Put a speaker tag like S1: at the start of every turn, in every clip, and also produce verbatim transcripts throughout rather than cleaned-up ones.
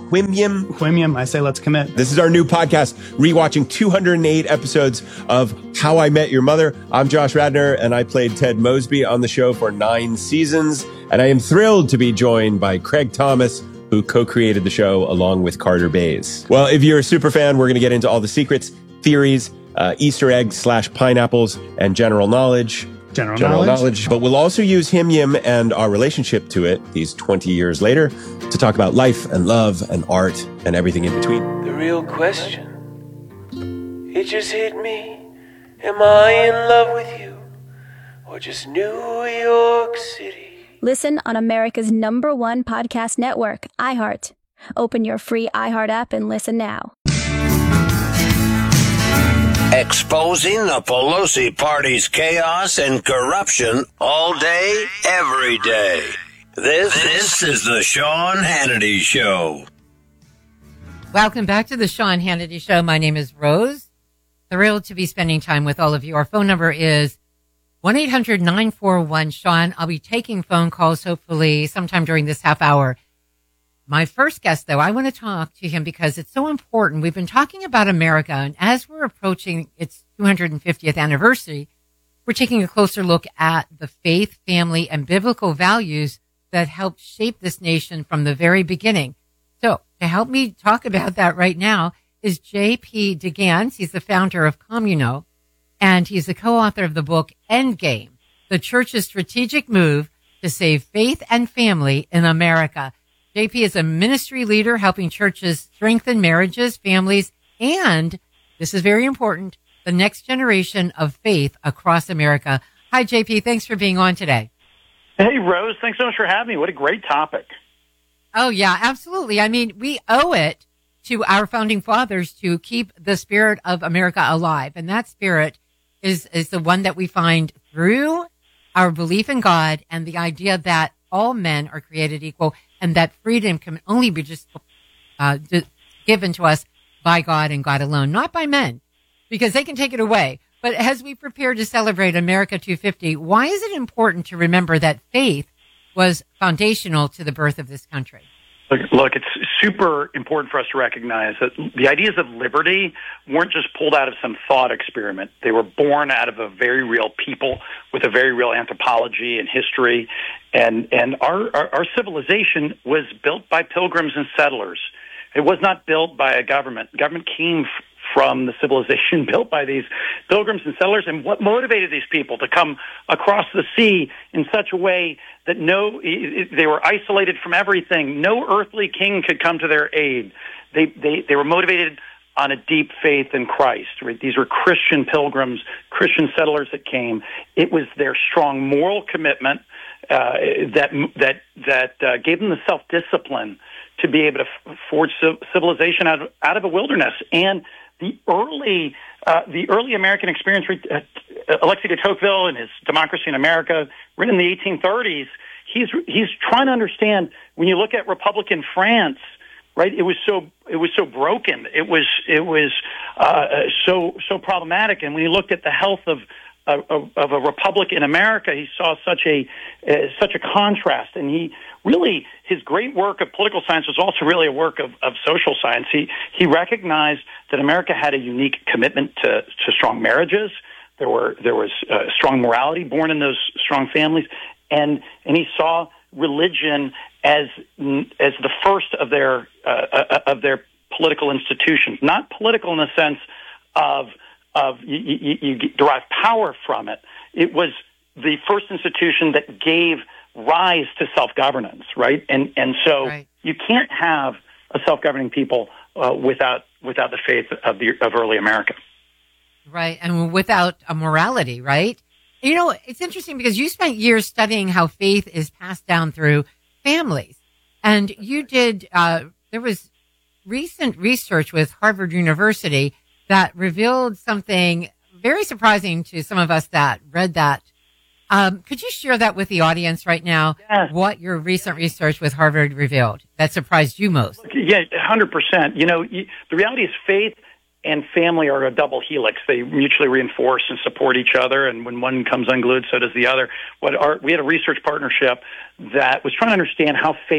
S1: Whim Yim?
S2: Whim Yim, I say let's commit.
S1: This is our new podcast, rewatching two hundred eight episodes of How I Met Your Mother. I'm Josh Radnor, and I played Ted Mosby on the show for nine seasons. And I am thrilled to be joined by Craig Thomas, who co-created the show along with Carter Bays. Well, if you're a super fan, we're going to get into all the secrets, theories, uh, Easter eggs slash pineapples, and general knowledge.
S2: General,
S1: general knowledge.
S2: knowledge.
S1: But we'll also use Him Yim and our relationship to it, these twenty years later, to talk about life and love and art and everything in between.
S3: The real question, it just hit me. Am I in love with you or just New York City?
S4: Listen on America's number one podcast network, iHeart. Open your free iHeart app and listen now.
S5: Exposing the Pelosi party's chaos and corruption all day, every day. This, this is the Sean Hannity Show.
S6: Welcome back to the Sean Hannity Show. My name is Rose. Thrilled to be spending time with all of you. Our phone number is one eight hundred nine four one Sean. I'll be taking phone calls hopefully sometime during this half hour. My first guest, though, I want to talk to him because it's so important. We've been talking about America, and as we're approaching its two hundred fiftieth anniversary, we're taking a closer look at the faith, family, and biblical values that helped shape this nation from the very beginning. So to help me talk about that right now is J P DeGans. He's the founder of Communo, and he's the co-author of the book Endgame, The Church's Strategic Move to Save Faith and Family in America. J P is a ministry leader helping churches strengthen marriages, families, and, this is very important, the next generation of faith across America. Hi, J P. Thanks for being on today.
S7: Hey, Rose. Thanks so much for having me. What a great topic.
S6: Oh, yeah, absolutely. I mean, we owe it to our founding fathers to keep the spirit of America alive. And that spirit is, is the one that we find through our belief in God and the idea that all men are created equal and that freedom can only be just uh, given to us by God and God alone, not by men, because they can take it away. But as we prepare to celebrate America two fifty, why is it important to remember that faith was foundational to the birth of this country?
S7: Look, look, it's super important for us to recognize that the ideas of liberty weren't just pulled out of some thought experiment. They were born out of a very real people with a very real anthropology and history. And, and our, our, our civilization was built by pilgrims and settlers. It was not built by a government. Government came f- from the civilization built by these pilgrims and settlers. And what motivated these people to come across the sea in such a way that no, they were isolated from everything. No earthly king could come to their aid. They, they, they were motivated on a deep faith in Christ. Right? These were Christian pilgrims, Christian settlers that came. It was their strong moral commitment uh, that that that uh, gave them the self-discipline to be able to f- forge civilization out of, out of a wilderness. And the early uh, the early American experience, uh, Alexis de Tocqueville in his Democracy in America, written in the eighteen thirties, he's he's trying to understand when you look at Republican France, right? It was so it was so broken. It was it was uh, so so problematic. And when he looked at the health of of, of a republic in America, he saw such a uh, such a contrast. And he really his great work of political science was also really a work of, of social science. He he recognized that America had a unique commitment to to strong marriages. There were there was uh, strong morality born in those strong families, and and he saw religion as as the first of their uh, of their political institutions, not political in the sense of of you, you, you derive power from it. It was the first institution that gave rise to self-governance, right? And and so right. You can't have a self-governing people uh, without without the faith of the of early America.
S6: Right, and without a morality, right? You know, it's interesting because you spent years studying how faith is passed down through families. And you did, uh, there was recent research with Harvard University that revealed something very surprising to some of us that read that. Um, could you share that with the audience right now?
S7: Yes.
S6: What your recent research with Harvard revealed that surprised you most?
S7: Yeah, one hundred percent. You know, you, the reality is faith and family are a double helix. They mutually reinforce and support each other, and when one comes unglued, so does the other. What our, we had a research partnership that was trying to understand how faith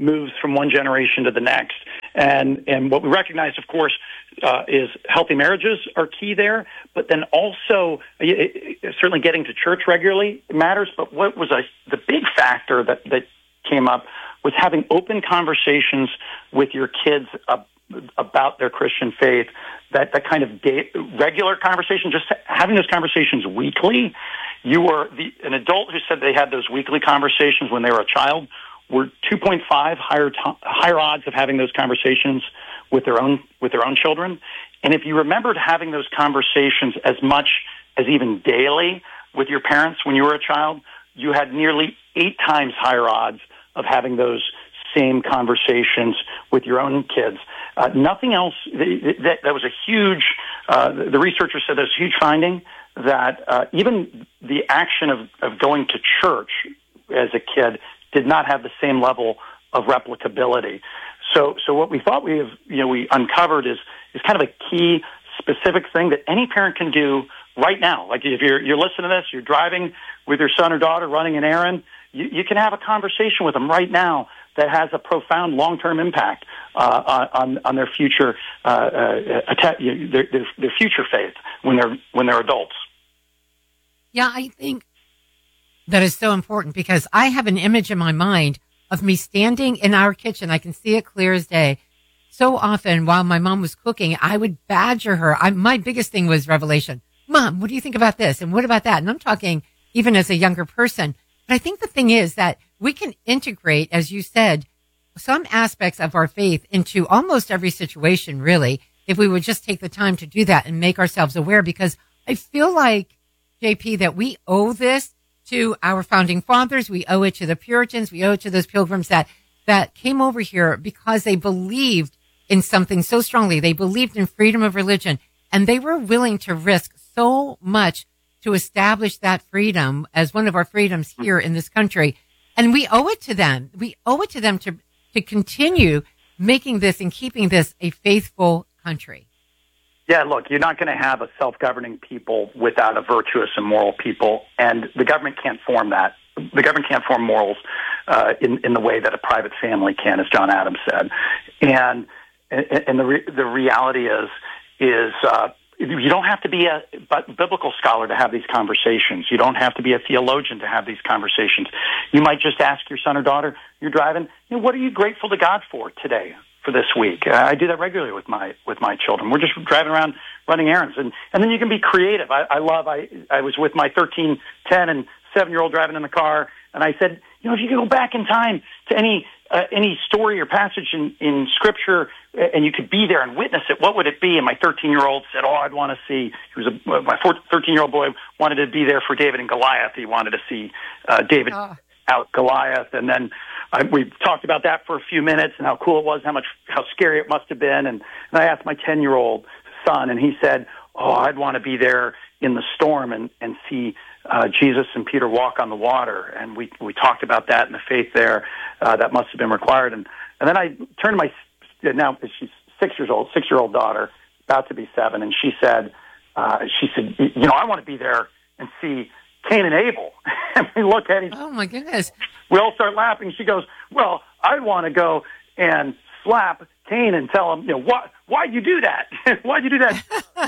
S7: moves from one generation to the next. And and what we recognize, of course, uh, is healthy marriages are key there, but then also it, it, certainly getting to church regularly matters. But what was a, the big factor that, that came up was having open conversations with your kids uh, about their Christian faith, that, that kind of day, regular conversation, just having those conversations weekly. You were the, an adult who said they had those weekly conversations when they were a child were two point five higher to, higher odds of having those conversations with their own with their own children. And if you remembered having those conversations as much as even daily with your parents when you were a child, you had nearly eight times higher odds of having those same conversations with your own kids. Uh, nothing else. That, that was a huge. Uh, the researchers said there's a huge finding that uh, even the action of, of going to church as a kid did not have the same level of replicability. So, so what we thought we have, you know, we uncovered is is kind of a key specific thing that any parent can do right now. Like if you're you're listening to this, you're driving with your son or daughter, running an errand, you, you can have a conversation with them right now that has a profound long-term impact uh, on on their future uh, uh, their, their their future faith when they're when they're adults.
S6: Yeah, I think that is so important because I have an image in my mind of me standing in our kitchen. I can see it clear as day. So often while my mom was cooking, I would badger her. I, my biggest thing was revelation. Mom, what do you think about this? And what about that? And I'm talking even as a younger person. But I think the thing is that we can integrate, as you said, some aspects of our faith into almost every situation, really, if we would just take the time to do that and make ourselves aware. Because I feel like, J P, that we owe this to our founding fathers. We owe it to the Puritans. We owe it to those pilgrims that, that came over here because they believed in something so strongly. They believed in freedom of religion, and they were willing to risk so much to establish that freedom as one of our freedoms here in this country. And we owe it to them. We owe it to them to, to continue making this and keeping this a faithful country.
S7: Yeah, look, you're not going to have a self-governing people without a virtuous and moral people, and the government can't form that. The government can't form morals uh, in, in the way that a private family can, as John Adams said. And and the re- the reality is is uh, you don't have to be a biblical scholar to have these conversations. You don't have to be a theologian to have these conversations. You might just ask your son or daughter, you're driving, you know, what are you grateful to God for today, for this week? Uh, I do that regularly with my with my children. We're just driving around running errands. And, and then you can be creative. I, I love, I, I was with my thirteen, ten, and seven-year-old driving in the car, and I said, you know, if you could go back in time to any uh, any story or passage in, in Scripture, uh, and you could be there and witness it, what would it be? And my thirteen-year-old said, oh, I'd want to see, he was a, my thirteen-year-old boy wanted to be there for David and Goliath. He wanted to see uh, David oh. out Goliath. And then I, we talked about that for a few minutes and how cool it was, how much, how scary it must have been. And, and I asked my ten-year-old son, and he said, oh, I'd want to be there in the storm and, and see uh, Jesus and Peter walk on the water. And we, we talked about that and the faith there uh, that must have been required. And, and then I turned to my, now she's six years old, six-year-old daughter, about to be seven, and she said, uh, she said, you know, I want to be there and see Cain and Abel. And we look at each.
S6: Oh my goodness!
S7: We all start laughing. She goes, "Well, I want to go and slap Cain and tell him, you know, why why'd you do that? Why'd you do that?"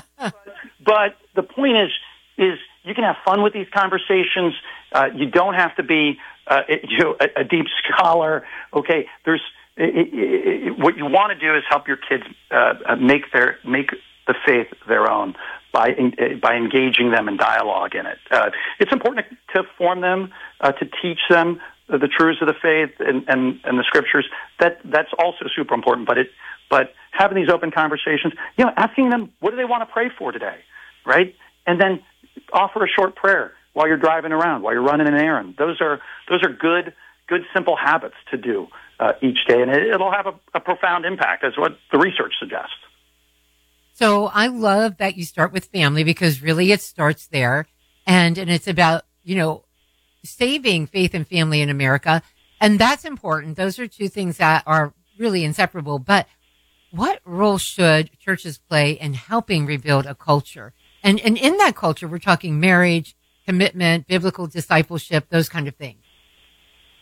S7: But the point is, is you can have fun with these conversations. Uh, you don't have to be, uh, you know, a, a deep scholar. Okay, there's it, it, it, what you want to do is help your kids uh, make their make the faith their own by by engaging them in dialogue in it. Uh, it's important to, to form them, uh, to teach them the, the truths of the faith and, and, and the Scriptures. That that's also super important. But it but having these open conversations, you know, asking them what do they want to pray for today, right? And then offer a short prayer while you're driving around, while you're running an errand. Those are those are good good simple habits to do uh, each day, and it, it'll have a, a profound impact. That's what the research suggests.
S6: So I love that you start with family because really it starts there. And, and it's about, you know, saving faith and family in America. And that's important. Those are two things that are really inseparable. But what role should churches play in helping rebuild a culture? And, and in that culture, we're talking marriage, commitment, biblical discipleship, those kind of things.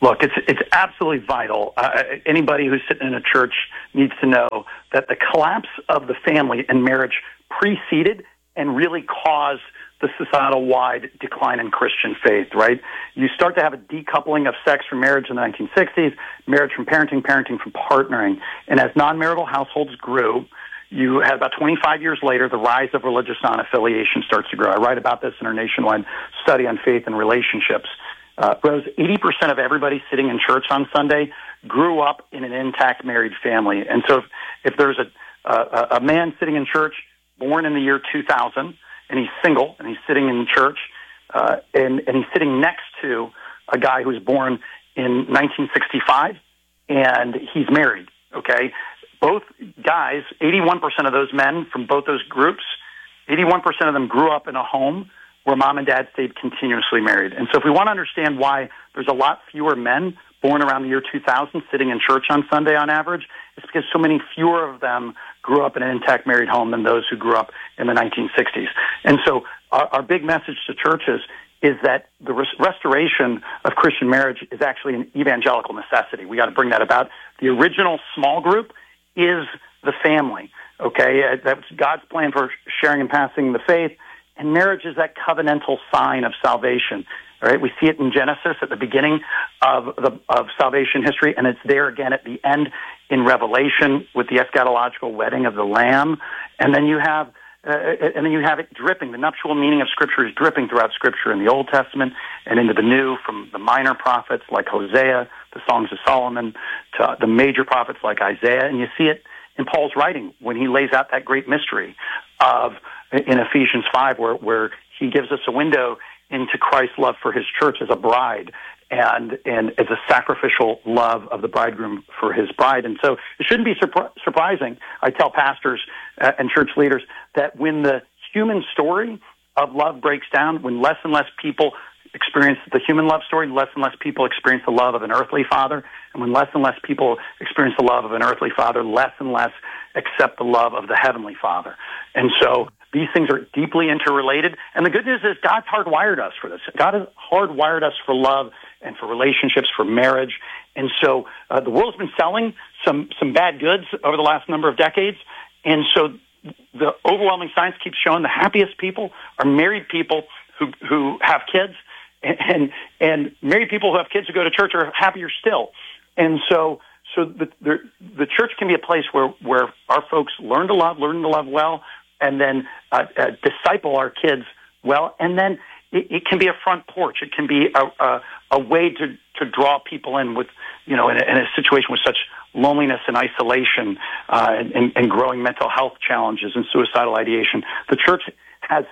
S7: Look, it's it's absolutely vital. Uh, anybody who's sitting in a church needs to know that the collapse of the family and marriage preceded and really caused the societal-wide decline in Christian faith, right? You start to have a decoupling of sex from marriage in the nineteen sixties, marriage from parenting, parenting from partnering. And as non-marital households grew, you had about twenty-five years later, the rise of religious non-affiliation starts to grow. I write about this in our nationwide study on faith and relationships. Uh, Rose, eighty percent of everybody sitting in church on Sunday grew up in an intact married family. And so if, if there's a, a, a man sitting in church born in the year two thousand, and he's single, and he's sitting in church, uh, and, and he's sitting next to a guy who was born in nineteen sixty-five, and he's married, okay? Both guys, eighty-one percent of those men from both those groups, eighty-one percent of them grew up in a home where mom and dad stayed continuously married. And so if we want to understand why there's a lot fewer men born around the year two thousand sitting in church on Sunday on average, it's because so many fewer of them grew up in an intact married home than those who grew up in the nineteen sixties. And so our, our big message to churches is that the res- restoration of Christian marriage is actually an evangelical necessity. We got to bring that about. The original small group is the family, okay? That's God's plan for sharing and passing the faith. And marriage is that covenantal sign of salvation. All right, we see it in Genesis at the beginning of the of salvation history, and it's there again at the end in Revelation with the eschatological wedding of the Lamb. And then you have, uh, and then you have it dripping. The nuptial meaning of Scripture is dripping throughout Scripture in the Old Testament and into the New, from the minor prophets like Hosea, the Songs of Solomon, to the major prophets like Isaiah. And you see it in Paul's writing when he lays out that great mystery of in Ephesians five, where where he gives us a window into Christ's love for his church as a bride and and as a sacrificial love of the bridegroom for his bride. And so it shouldn't be surpri- surprising, I tell pastors uh, and church leaders, that when the human story of love breaks down, when less and less people experience the human love story, less and less people experience the love of an earthly father, and when less and less people experience the love of an earthly father, less and less accept the love of the heavenly Father. And so these things are deeply interrelated. And the good news is God's hardwired us for this. God has hardwired us for love and for relationships, for marriage. And so uh, the world's been selling some, some bad goods over the last number of decades. And so the overwhelming science keeps showing the happiest people are married people who, who have kids. And, and, and married people who have kids who go to church are happier still. And so So the, the the church can be a place where, where our folks learn to love, learn to love well, and then uh, uh, disciple our kids well. And then it, it can be a front porch. It can be a a, a way to, to draw people in with, you know, in a, in a situation with such loneliness and isolation uh, and, and growing mental health challenges and suicidal ideation. The church has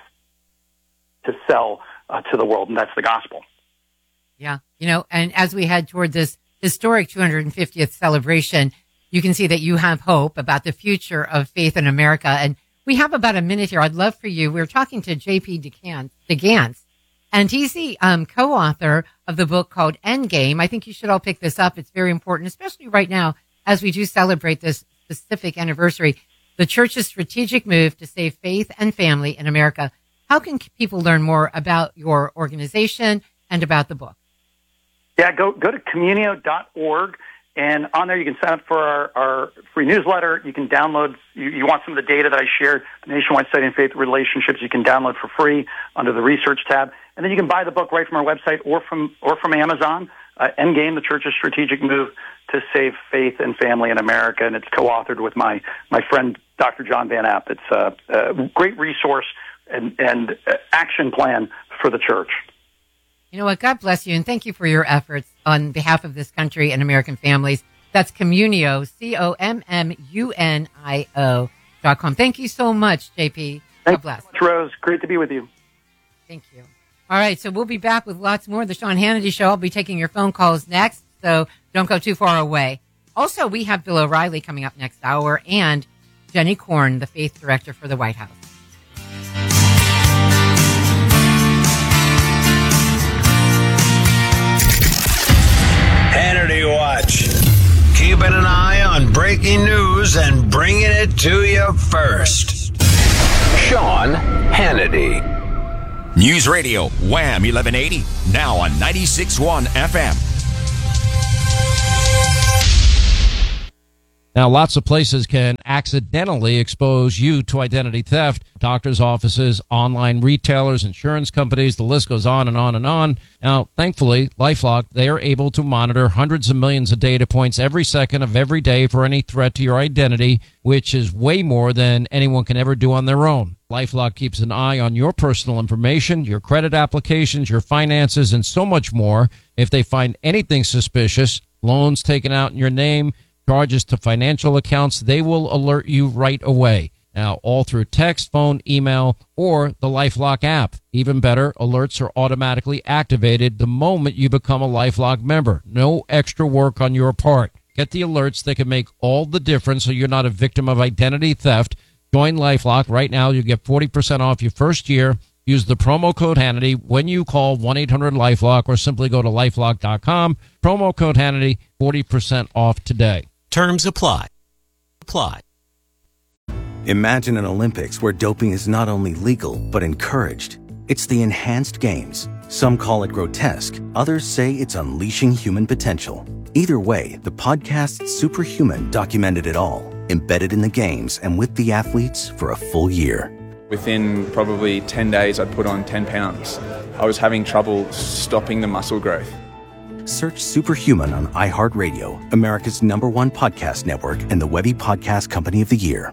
S7: to sell uh, to the world, and that's the gospel.
S6: Yeah, you know, and as we head toward this historic two hundred fiftieth celebration, you can see that you have hope about the future of faith in America. And we have about a minute here. I'd love for you. We're talking to J P DeGance, and he's the um, co-author of the book called Endgame. I think you should all pick this up. It's very important, especially right now as we do celebrate this specific anniversary, the church's strategic move to save faith and family in America. How can people learn more about your organization and about the book?
S7: Yeah, go go to communio dot org, and on there you can sign up for our, our free newsletter. You can download, you, you want some of the data that I shared, the Nationwide Study in Faith Relationships, you can download for free under the research tab. And then you can buy the book right from our website or from or from Amazon, uh, Endgame, the Church's Strategic Move to Save Faith and Family in America. And it's co-authored with my, my friend, Doctor John Van App. It's a, a great resource and, and action plan for the church.
S6: You know what? God bless you, and thank you for your efforts on behalf of this country and American families. That's Communio, C O M M U N I O dot com. Thank you so much, J P. God bless.
S7: Thanks, Rose. Great to be with you.
S6: Thank you. All right, so we'll be back with lots more of the Sean Hannity Show. I'll be taking your phone calls next, so don't go too far away. Also, we have Bill O'Reilly coming up next hour, and Jenny Korn, the faith director for the White House.
S5: Hannity Watch. Keeping an eye on breaking news and bringing it to you first. Sean Hannity.
S2: News Radio, Wham eleven eighty, now on ninety-six point one F M. Now, lots of places can accidentally expose you to identity theft. Doctors' offices, online retailers, insurance companies, the list goes on and on and on. Now, thankfully, LifeLock, they are able to monitor hundreds of millions of data points every second of every day for any threat to your identity, which is way more than anyone can ever do on their own. LifeLock keeps an eye on your personal information, your credit applications, your finances, and so much more. If they find anything suspicious, loans taken out in your name, charges to financial accounts, they will alert you right away. Now, all through text, phone, email, or the LifeLock app. Even better, alerts are automatically activated the moment you become a LifeLock member. No extra work on your part. Get the alerts that can make all the difference so you're not a victim of identity theft. Join LifeLock right now. You get forty percent off your first year. Use the promo code Hannity when you call one eight hundred LifeLock or simply go to lifelock dot com. Promo code Hannity, forty percent off today.
S8: Terms apply. Apply.
S9: Imagine an Olympics where doping is not only legal, but encouraged. It's the enhanced games. Some call it grotesque. Others say it's unleashing human potential. Either way, the podcast Superhuman documented it all, embedded in the games and with the athletes for a full year.
S10: Within probably ten days, I'd put on ten pounds. I was having trouble stopping the muscle growth.
S9: Search Superhuman on iHeartRadio, America's number one podcast network and the Webby Podcast Company of the Year.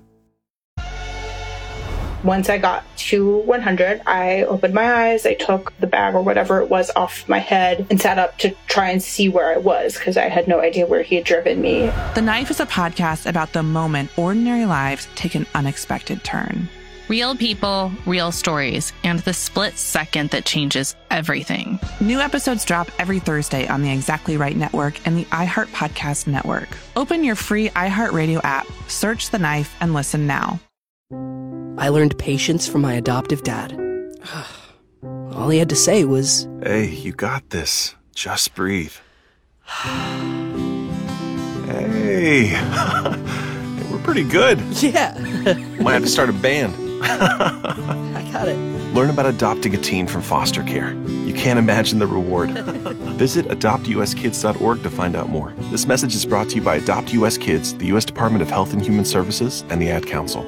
S11: Once I got to one hundred, I opened my eyes, I took the bag or whatever it was off my head and sat up to try and see where I was because I had no idea where he had driven me.
S12: The Knife is a podcast about the moment ordinary lives take an unexpected turn.
S13: Real people, real stories, and the split second that changes everything.
S12: New episodes drop every Thursday on the Exactly Right Network and the iHeart Podcast Network. Open your free iHeartRadio app, search The Knife, and listen now.
S14: I learned patience from my adoptive dad. All he had to say was,
S15: "Hey, you got this. Just breathe." Hey, we're pretty good.
S14: Yeah.
S15: Might have to start a band.
S14: I got it.
S15: Learn about adopting a teen from foster care. You can't imagine the reward. Visit adopt u s kids dot org to find out more. This message is brought to you by Adopt U S Kids, the U S Department of Health and Human Services, and the Ad Council.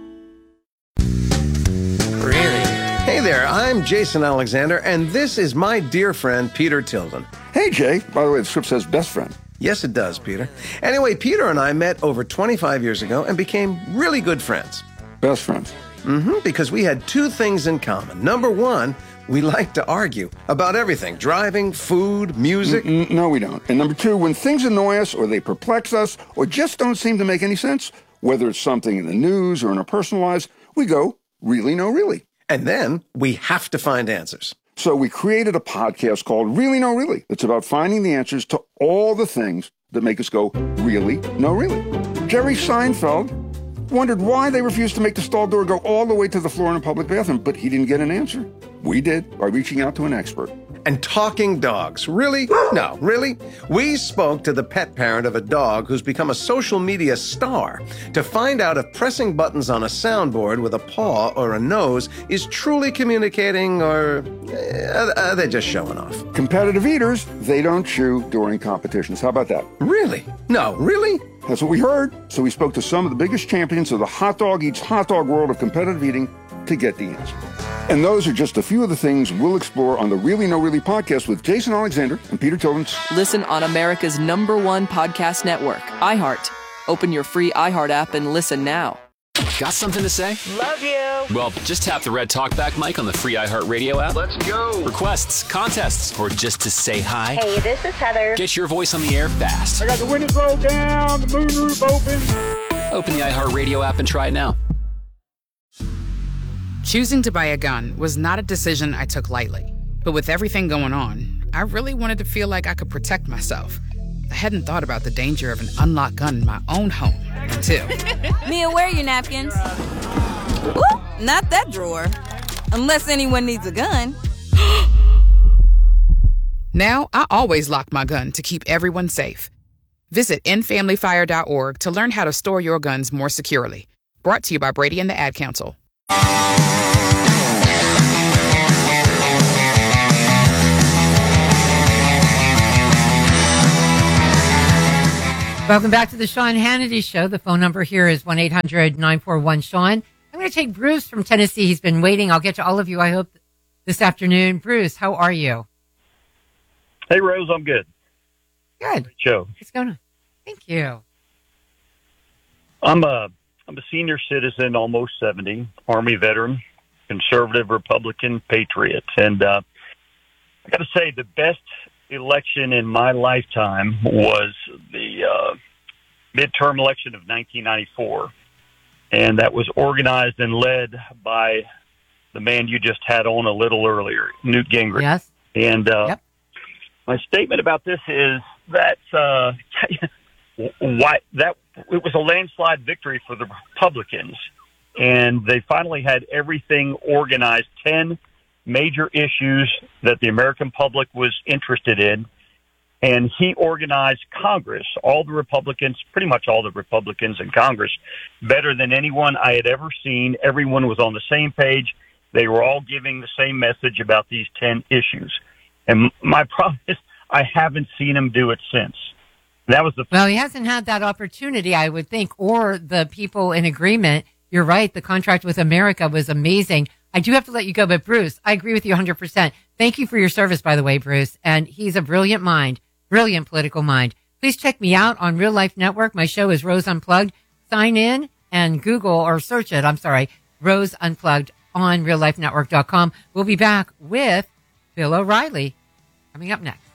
S16: Hey there, I'm Jason Alexander, and this is my dear friend, Peter Tilden.
S17: Hey, Jay. By the way, the script says best friend.
S16: Yes, it does, Peter. Anyway, Peter and I met over twenty-five years ago and became really good friends.
S17: Best friends.
S16: Mm-hmm, because we had two things in common. Number one, we like to argue about everything. Driving, food, music.
S17: Mm-mm, no, we don't. And number two, when things annoy us or they perplex us or just don't seem to make any sense, whether it's something in the news or in our personal lives, we go, really, no, really.
S16: And then we have to find answers.
S17: So we created a podcast called Really, No, Really. It's about finding the answers to all the things that make us go, really, no, really. Jerry Seinfeld wondered why they refused to make the stall door go all the way to the floor in a public bathroom, but he didn't get an answer. We did by reaching out to an expert.
S16: And talking dogs. Really? No, really? We spoke to the pet parent of a dog who's become a social media star to find out if pressing buttons on a soundboard with a paw or a nose is truly communicating or uh, are they just showing off?
S17: Competitive eaters, they don't chew during competitions. How about that?
S16: Really? No, really?
S17: That's what we heard. So we spoke to some of the biggest champions of the hot dog eats hot dog world of competitive eating to get the answer. And those are just a few of the things we'll explore on the Really No Really podcast with Jason Alexander and Peter Tilden.
S14: Listen on America's number one podcast network, iHeart. Open your free iHeart app and listen now.
S8: Got something to say?
S18: Love you.
S8: Well, just tap the red talkback mic on the free iHeartRadio app.
S18: Let's go.
S8: Requests, contests, or just to say hi.
S18: Hey, this is Heather.
S8: Get your voice on the air fast.
S19: I got the windows rolled down, the moonroof open.
S8: Open the iHeartRadio app and try it now.
S20: Choosing to buy a gun was not a decision I took lightly. But with everything going on, I really wanted to feel like I could protect myself. I hadn't thought about the danger of an unlocked gun in my own home until...
S21: Mia, where are your napkins? Ooh, not that drawer. Unless anyone needs a gun.
S20: Now, I always lock my gun to keep everyone safe. Visit end family fire dot org to learn how to store your guns more securely. Brought to you by Brady and the Ad Council.
S6: Welcome back to the Sean Hannity Show. The phone number here is one eight hundred nine four one Sean. I'm going to take Bruce from Tennessee. He's been waiting. I'll get to all of you, I hope, this afternoon. Bruce, how are you?
S1: Hey, Rose, I'm good.
S6: Good.
S1: Great show.
S6: What's going on? Thank you.
S1: I'm a, I'm a senior citizen, almost seventy, Army veteran, conservative, Republican, patriot. And uh, I got to say, the best election in my lifetime was the uh, midterm election of nineteen ninety-four. And that was organized and led by the man you just had on a little earlier, Newt Gingrich.
S6: Yes.
S1: And uh,
S6: yep.
S1: my statement about this is that uh, why that it was a landslide victory for the Republicans, and they finally had everything organized. Ten major issues that the American public was interested in. And he organized Congress, all the Republicans, pretty much all the Republicans in Congress, better than anyone I had ever seen. Everyone was on the same page. They were all giving the same message about these ten issues. And my problem is I haven't seen him do it since. That was the
S6: Well, he hasn't had that opportunity, I would think, or the people in agreement. You're right. The contract with America was amazing. I do have to let you go, but Bruce, I agree with you one hundred percent. Thank you for your service, by the way, Bruce. And he's a brilliant mind. Brilliant political mind. Please check me out on Real Life Network. My show is Rose Unplugged. Sign in and Google or search it. I'm sorry. Rose Unplugged on real life network dot com. We'll be back with Bill O'Reilly coming up next.